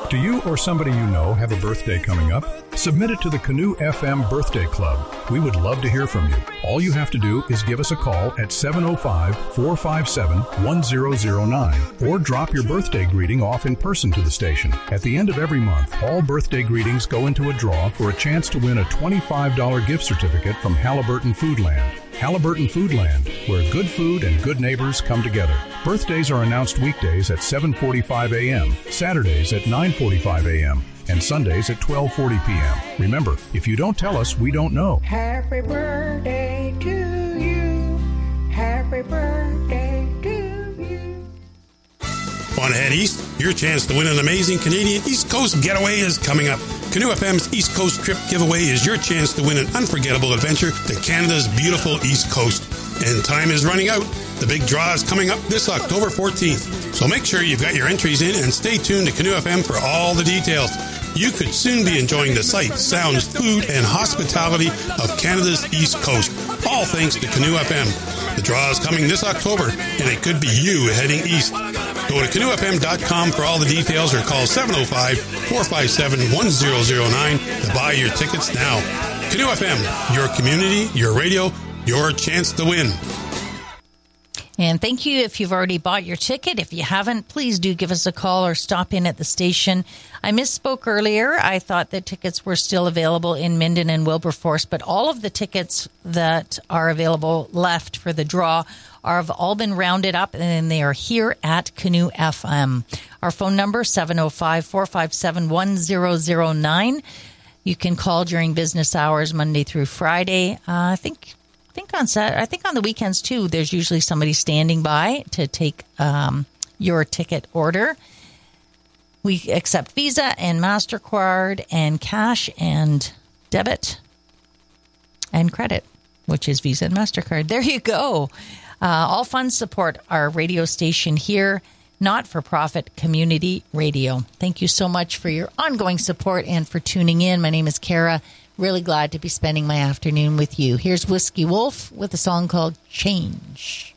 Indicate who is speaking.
Speaker 1: Do you or somebody you know have a birthday coming up? Submit it to the Canoe FM Birthday Club. We would love to hear from you. All you have to do is give us a call at 705-457-1009 or drop your birthday greeting off in person to the station. At the end of every month, all birthday greetings go into a draw for a chance to win a $25 gift certificate from Halliburton Foodland. Halliburton Foodland, where good food and good neighbors come together. Birthdays are announced weekdays at 7:45 a.m., Saturdays at 9:45 a.m., and Sundays at 12:40 p.m. Remember, if you don't tell us, we don't know.
Speaker 2: Happy birthday to you. Happy birthday to you.
Speaker 3: Want to head east? Your chance to win an amazing Canadian East Coast getaway is coming up. Canoe FM's East Coast Trip Giveaway is your chance to win an unforgettable adventure to Canada's beautiful East Coast. And time is running out. The big draw is coming up this October 14th. So make sure you've got your entries in and stay tuned to Canoe FM for all the details. You could soon be enjoying the sights, sounds, food, and hospitality of Canada's East Coast, all thanks to Canoe FM. The draw is coming this October, and it could be you heading east. Go to canoefm.com for all the details or call 705-457-1009 to buy your tickets now. Canoe FM, your community, your radio, your chance to win.
Speaker 4: And thank you if you've already bought your ticket. If you haven't, please do give us a call or stop in at the station. I misspoke earlier. I thought that tickets were still available in Minden and Wilberforce, but all of the tickets that are available left for the draw have all been rounded up, and they are here at Canoe FM. Our phone number, 705-457-1009. You can call during business hours, Monday through Friday. I think on the weekends too, there's usually somebody standing by to take your ticket order. We accept Visa and MasterCard and cash and debit and credit, which is Visa and MasterCard. There you go. All funds support our radio station here, not-for-profit community radio. Thank you so much for your ongoing support and for tuning in. My name is Kara. Really glad to be spending my afternoon with you. Here's Whiskey Wolf with a song called Change.